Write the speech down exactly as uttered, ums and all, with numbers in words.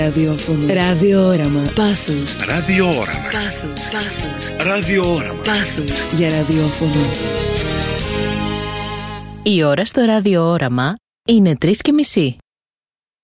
Ραδιόφωνο. Ραδιόραμα. Πάθους. Ραδιόραμα. Πάθους. Πάθους. Ραδιόραμα. Πάθους για ραδιόφωνο. Η ώρα στο ραδιόραμα είναι τρεις και μισή.